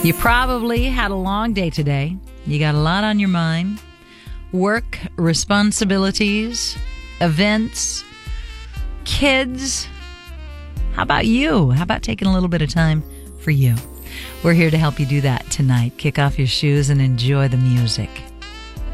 You probably had a long day today. You got a lot on your mind. Work, responsibilities, events, kids. How about you? How about taking a little bit of time for you? We're here to help you do that tonight. Kick off your shoes and enjoy the music.